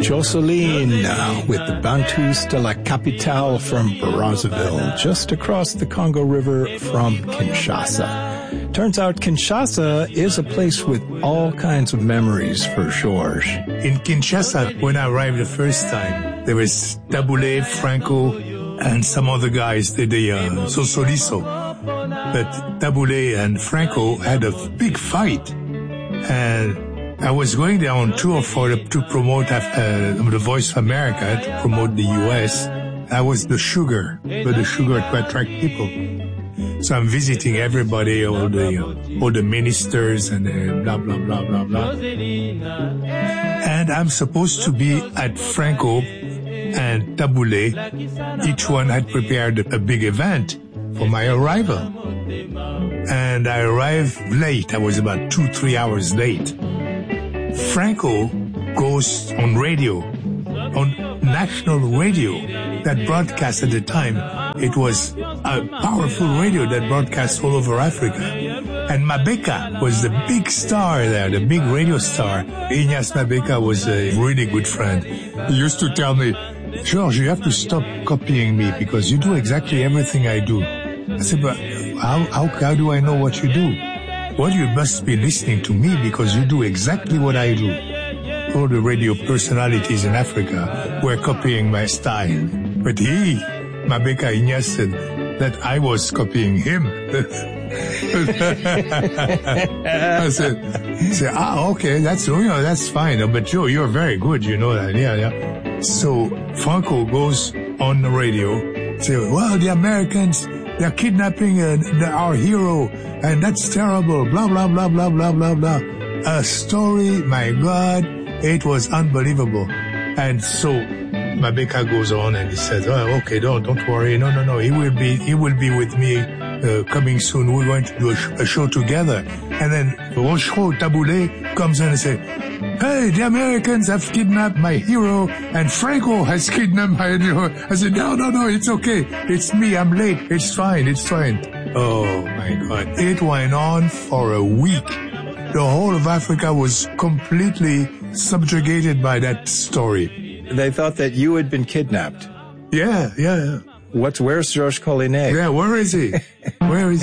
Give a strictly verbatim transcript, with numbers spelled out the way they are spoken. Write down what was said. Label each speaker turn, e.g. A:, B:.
A: Jocelyne with the Bantus de la Capitale from Brazzaville, just across the Congo River from Kinshasa. Turns out Kinshasa is a place with all kinds of memories for Georges.
B: In Kinshasa, when I arrived the first time, there was Taboulé, Franco, and some other guys, the, the uh, Sosoliso. But Taboulé and Franco had a big fight. And I was going there on tour for the, to promote uh, the Voice of America, to promote the U S. I was the sugar, but the sugar to attract people. So I'm visiting everybody, all the uh, all the ministers and uh, blah, blah, blah, blah, blah. And I'm supposed to be at Franco and Taboulé. Each one had prepared a big event for my arrival. And I arrived late. I was about two, three hours late. Franco goes on radio, on national radio, that broadcast at the time. It was a powerful radio that broadcast all over Africa. And Mabeka was the big star there, the big radio star. Ignace Mabeka was a really good friend. He used to tell me, Georges, you have to stop copying me because you do exactly everything I do. I said, but how, how, how do I know what you do? Well, you must be listening to me because you do exactly what I do. All the radio personalities in Africa were copying my style. But he, Mabeka Ignace, said that I was copying him. I said, I said, ah, okay, that's, you know, that's fine. But Joe, you're very good, you know that. Yeah, yeah. So Franco goes on the radio, say, well, the Americans, they're kidnapping uh, the, our hero, and that's terrible, blah, blah, blah, blah, blah, blah, blah. A story, my God, it was unbelievable. And so Mabeka goes on and he says, oh, okay, don't, don't worry. No, no, no, he will be, he will be with me uh, coming soon. We're going to do a, sh- a show together. And then Rochereau, Taboulé comes in and says, hey, the Americans have kidnapped my hero and Franco has kidnapped my hero. I said, no, no, no, it's okay. It's me. I'm late. It's fine. It's fine. Oh, my God. It went on for a week. The whole of Africa was completely subjugated by that story.
A: They thought that you had been kidnapped.
B: Yeah, yeah, yeah.
A: What's, where's Georges Collinet?
B: Yeah, where is he? Where is he?